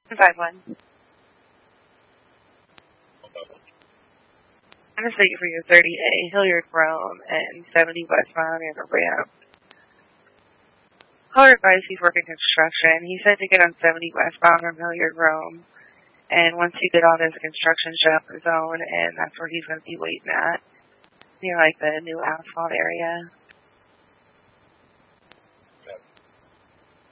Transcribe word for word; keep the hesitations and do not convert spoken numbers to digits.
five one. I'm just waiting for your thirty A Hilliard Rome and seventy westbound and a ramp. Caller advised he's working construction. He said to get on seventy westbound from Hilliard Rome. And once you get on this construction zone, and that's where he's going to be waiting at, near like the new asphalt area.